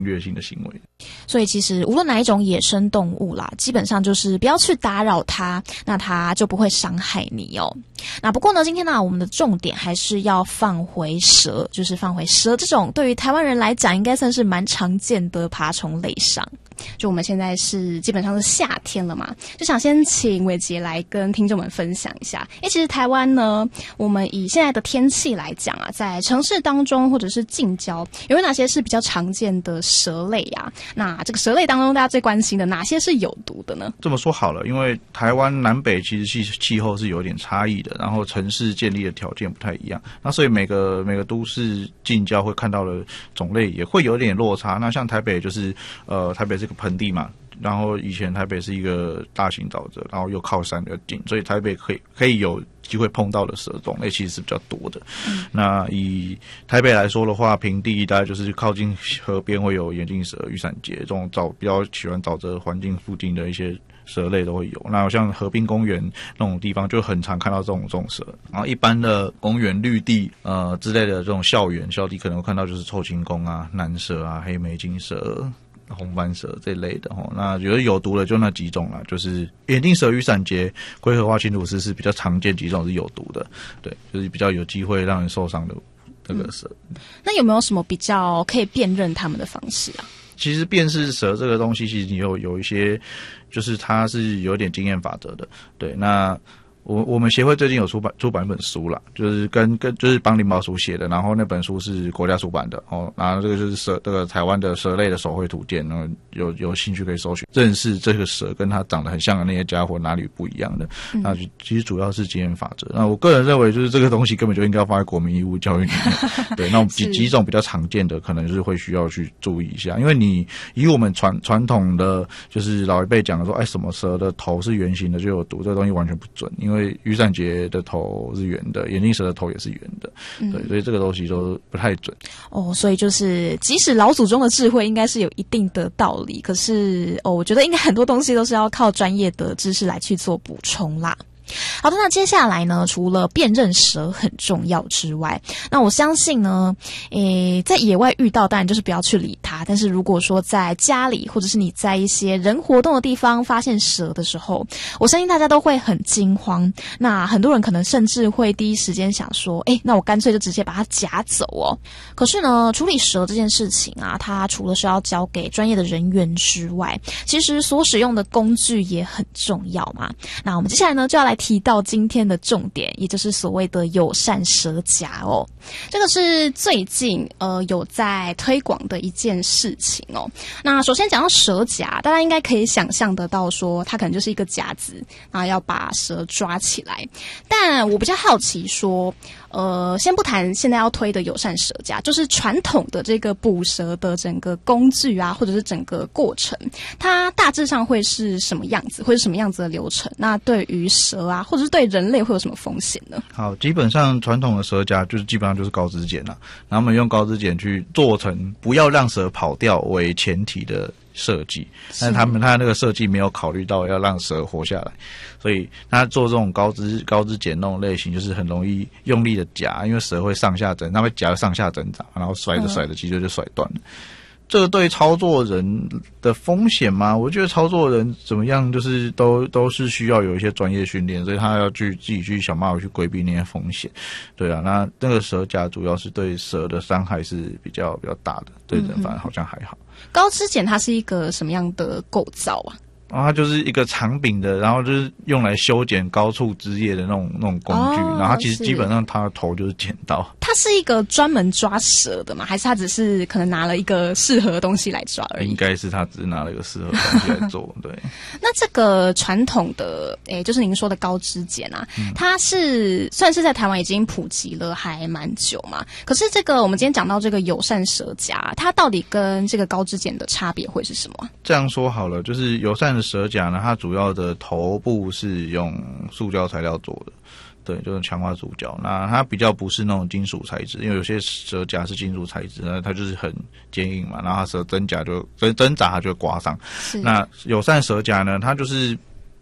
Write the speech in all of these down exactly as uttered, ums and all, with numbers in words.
掠性的行为。 所以其实无论哪一种野生动物啦，基本上就是不要去打扰它，那它就不会伤害你哦。那不过呢，今天呢，我们的重点还是要放回蛇，就是放回蛇这种对于台湾人来讲，应该算是蛮常见的爬虫类上。就我们现在是基本上是夏天了嘛，就想先请伟杰来跟听众们分享一下。诶，其实台湾呢，我们以现在的天气来讲啊，在城市当中或者是近郊，有哪些是比较常见的蛇类啊？那这个蛇类当中，大家最关心的哪些是有毒的呢？ 这么说好了，因为台湾南北其实气气候是有点差异的，然后城市建立的条件不太一样，那所以每个每个都市近郊会看到的种类也会有点落差。那像台北就是呃，台北是个盆地嘛。然后以前台北是一个大型沼泽，然后又靠山比较近，所以台北可以可以有机会碰到的蛇种类其实是比较多的。嗯、那以台北来说的话，平地大概就是靠近河边会有眼镜蛇、雨伞节这种沼比较喜欢沼泽环境附近的一些蛇类都会有。那像河滨公园那种地方就很常看到这种这种蛇。然后一般的公园绿地呃之类的这种校园校地可能会看到就是臭青公啊、南蛇啊、黑眉金蛇、红斑蛇这类的齁，那觉得有毒的就那几种啦，就是眼镜蛇、雨伞节、龟壳花青吐司是比较常见几种是有毒的，对，就是比较有机会让人受伤的这个蛇。嗯、 那有没有什么比较可以辨认它们的方式啊？ 其实辨识蛇这个东西，其实有有一些，就是它是有点经验法则的，对，那。我我们协会最近有出版出版一本书啦，就是跟跟就是帮林宝书写的，然后那本书是国家出版的哦，然后这个就是蛇这个台湾的蛇类的手绘图鉴，然后有有兴趣可以搜寻，认识这个蛇跟它长得很像的那些家伙哪里不一样的，嗯、那就其实主要是经验法则。那我个人认为，就是这个东西根本就应该要放在国民义务教育里面。对，那我们几几种比较常见的，可能就是会需要去注意一下，因为你以我们传传统的就是老一辈讲的说，哎，什么蛇的头是圆形的就有毒，这个东西完全不准，因为因为雨伞节的头是圆的，眼镜蛇的头也是圆的，对，嗯、所以这个东西都不太准。哦， 所以就是即使老祖宗的智慧应该是有一定的道理，可是哦，我觉得应该很多东西都是要靠专业的知识来去做补充啦。好的，那接下来呢，除了辨认蛇很重要之外，那我相信呢，诶，在野外遇到当然就是不要去理它，但是如果说在家里或者是你在一些人活动的地方发现蛇的时候，我相信大家都会很惊慌，那很多人可能甚至会第一时间想说，诶，那我干脆就直接把它夹走哦。可是呢，处理蛇这件事情啊，它除了是要交给专业的人员之外，其实所使用的工具也很重要嘛。那我们接下来呢，就要来提到今天的重点，也就是所谓的友善蛇夹哦。这个是最近呃有在推广的一件事情哦。那首先讲到蛇夹，大家应该可以想象得到说，它可能就是一个夹子，然后要把蛇抓起来。但我比较好奇说，呃，先不谈现在要推的友善蛇夹，就是传统的这个捕蛇的整个工具啊，或者是整个过程，它大致上会是什么样子，会是什么样子的流程？那对于蛇啊，或者是对人类会有什么风险呢？ 好，基本上传统的蛇夹就是基本上就是高脂碱啦，然后我们用高脂碱去做成不要让蛇跑掉为前提的设计，但是他们他那个设计没有考虑到要让蛇活下来，所以他做这种高脂高脂碱那种类型，就是很容易用力的夹，因为蛇会上下挣，它会夹上下挣扎，然后甩着甩着，其实就甩断了。嗯，这个对操作人的风险吗？我觉得操作人怎么样，就是都都是需要有一些专业训练，所以他要去自己去想办法去规避那些风险。对啊，那那个蛇夹主要是对蛇的伤害是比较比较大的，对人反而好像还好。 高脂碱它是一个什么样的构造啊？ 然后它就是一个长柄的，然后就是用来修剪高处枝叶的那种那种工具，哦、然后它其实基本上它的头就是剪刀。它是一个专门抓蛇的吗？还是它只是可能拿了一个适合的东西来抓而已？ 应该是它只是拿了一个适合的东西来做。对。 那这个传统的，诶，就是您说的高脂碱啊，嗯、它是算是在台湾已经普及了还蛮久嘛。可是这个我们今天讲到这个友善蛇夹，它到底跟这个高脂碱的差别会是什么？ 这样说好了，就是友善的蛇夹呢，它主要的头部是用塑胶材料做的，对，就是强化塑胶。那它比较不是那种金属材质，因为有些蛇夹是金属材质，那它就是很坚硬嘛，然后它蛇针夹就针针扎它就会刮伤。那友善蛇夹呢，它就是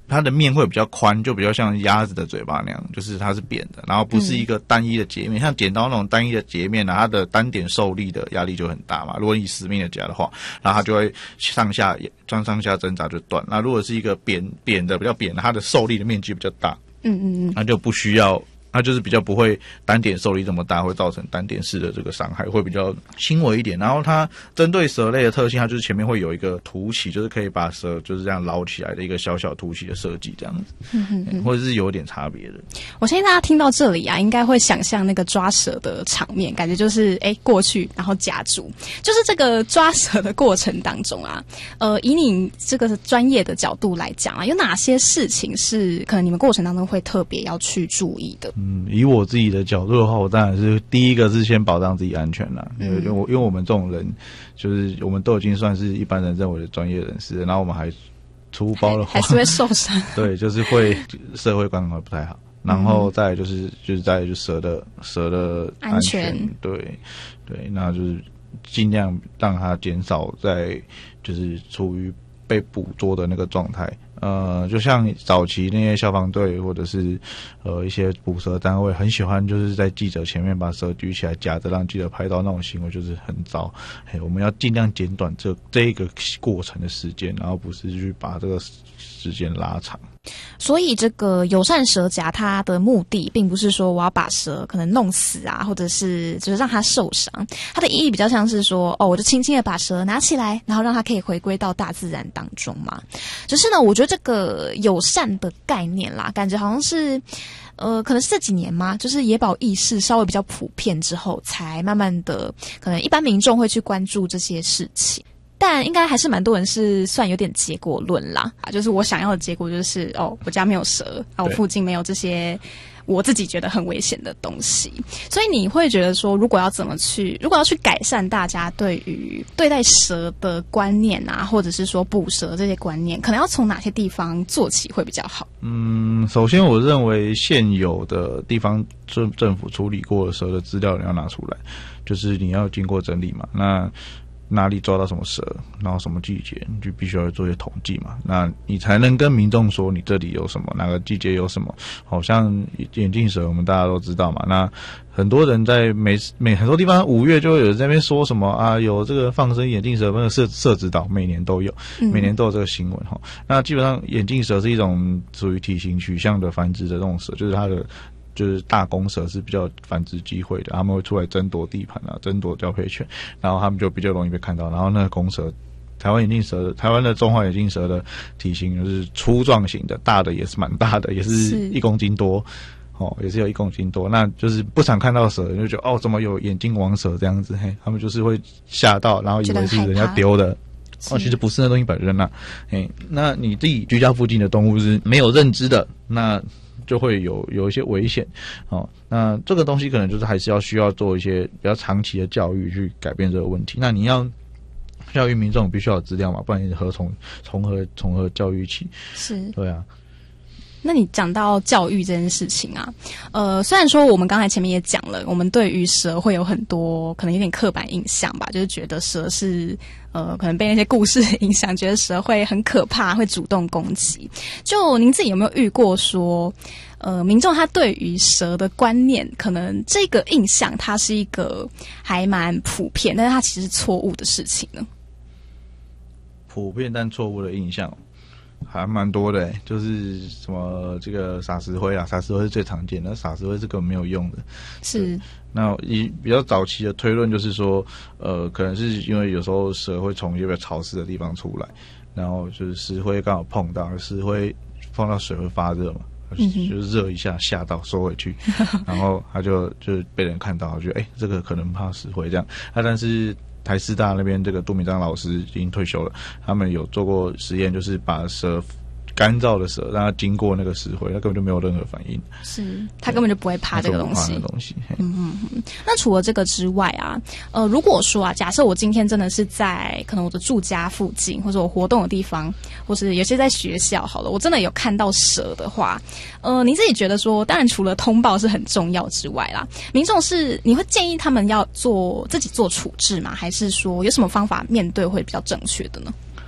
它的面会比较宽，就比较像鸭子的嘴巴那样，就是它是扁的，然后不是一个单一的截面，嗯、像剪刀那种单一的截面呢、啊，它的单点受力的压力就很大嘛。如果你死命的夹的话，然后它就会上下上上下挣扎就断。那如果是一个扁扁的比较扁的，它的受力的面积比较大， 嗯嗯嗯， 那就不需要。它就是比较不会单点受力这么大，会造成单点式的这个伤害，会比较轻微一点。然后它针对蛇类的特性，它就是前面会有一个凸起，就是可以把蛇就是这样捞起来的一个小小凸起的设计，这样子，嗯嗯嗯，或者是有点差别的。 我相信大家听到这里啊，应该会想象那个抓蛇的场面，感觉就是哎过去然后夹住，就是这个抓蛇的过程当中啊，呃，以你这个专业的角度来讲啊，有哪些事情是可能你们过程当中会特别要去注意的？ 嗯，以我自己的角度的话，我当然是第一个是先保障自己安全啦。因为我因为我们这种人，就是我们都已经算是一般人认为的专业人士，然后我们还出包的话， 还是会受伤。 对，就是会社会观感会不太好。然后再来就是就是再来就蛇的蛇的安全， 安全对对，那就是尽量让它减少在就是处于被捕捉的那个状态。呃，就像早期那些消防队或者是呃一些捕蛇单位很喜欢就是在记者前面把蛇举起来夹着让记者拍到那种行为，就是很糟。嘿，我们要尽量减短这这一个过程的时间，然后不是去把这个时间拉长。 所以这个友善蛇夹它的目的并不是说我要把蛇可能弄死啊，或者是就是让它受伤，它的意义比较像是说哦，我就轻轻的把蛇拿起来，然后让它可以回归到大自然当中嘛。只是呢，我觉得这个友善的概念啦，感觉好像是呃，可能是这几年嘛，就是野保意识稍微比较普遍之后，才慢慢的可能一般民众会去关注这些事情。但应该还是蛮多人是算有点结果论啦，啊，就是我想要的结果就是哦，我家没有蛇啊，我附近没有这些我自己觉得很危险的东西。所以你会觉得说，如果要怎么去，如果要去改善大家对于对待蛇的观念啊，或者是说捕蛇这些观念，可能要从哪些地方做起会比较好？ 嗯，首先我认为现有的地方政政府处理过的蛇的资料你要拿出来，就是你要经过整理嘛。那哪里抓到什么蛇，然后什么季节，你就必须要做一些统计嘛，那你才能跟民众说你这里有什么，哪个季节有什么。好像眼镜蛇我们大家都知道嘛，那很多人在每每很多地方五月就会有人在那边说什么啊，有这个放生眼镜蛇，那个社社子岛每年都有，每年都有这个新闻哈、嗯。那基本上眼镜蛇是一种属于体型取向的繁殖的这种蛇，就是它的。就是大公蛇是比较繁殖机会的，他们会出来争夺地盘啊，争夺交配权，然后他们就比较容易被看到。然后那个公蛇，台湾眼镜蛇，台湾的中华眼镜蛇的体型就是粗壮型的，大的也是蛮大的，也是一公斤多，哦，也是有一公斤多。那就是不常看到蛇，就觉得哦，怎么有眼镜王蛇这样子？嘿，他们就是会吓到，然后以为是人家丢的。哦，其实不是那东西本身啊。嘿，那你自己居家附近的动物是没有认知的，那就会有有一些危险，哦，那这个东西可能就是还是要需要做一些比较长期的教育去改变这个问题。那你要教育民众必须要有资料嘛，不然你何从从何从何教育起？是，对啊。 那你讲到教育这件事情啊，呃，虽然说我们刚才前面也讲了，我们对于蛇会有很多可能有点刻板印象吧，就是觉得蛇是呃，可能被那些故事影响，觉得蛇会很可怕，会主动攻击。就您自己有没有遇过说，呃，民众他对于蛇的观念，可能这个印象它是一个还蛮普遍，但是它其实是错误的事情呢？ 普遍但错误的印象。还蛮多的、欸，就是什么这个撒石灰啊，撒石灰是最常见的，撒石灰是根本没有用的。是，那以比较早期的推论就是说，呃，可能是因为有时候蛇会从一些比较潮湿的地方出来，然后就是石灰刚好碰到，石灰碰到水会发热嘛，就是热一下吓到收回去，然后他就就被人看到，觉得哎、欸，这个可能怕石灰这样，啊，但是。台师大那边这个杜明章老师已经退休了，他们有做过实验，就是把蛇干燥的蛇让它经过那个石灰，它根本就没有任何反应，是它根本就不会怕这个东西。东西嗯嗯嗯。 那除了这个之外啊，呃，如果说啊，假设我今天真的是在可能我的住家附近，或者我活动的地方，或是有些在学校好了，我真的有看到蛇的话，呃，你自己觉得说，当然除了通报是很重要之外啦，民众是你会建议他们要做自己做处置吗？还是说有什么方法面对会比较正确的呢？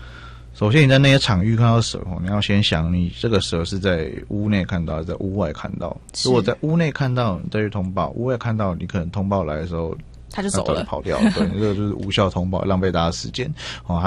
首先你在那些场域看到蛇哦，你要先想你这个蛇是在屋内看到还是在屋外看到。如果在屋内看到，你再去通报；屋外看到，你可能通报来的时候他就走了， 跑掉了。对，这个就是无效通报，浪费大家时间哦。